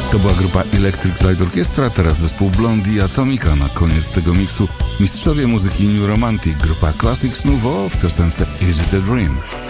To była grupa Electric Light Orchestra, teraz zespół Blondie Atomica. Na koniec tego miksu mistrzowie muzyki New Romantic, grupa Classics Nouveau w piosence Is It a Dream.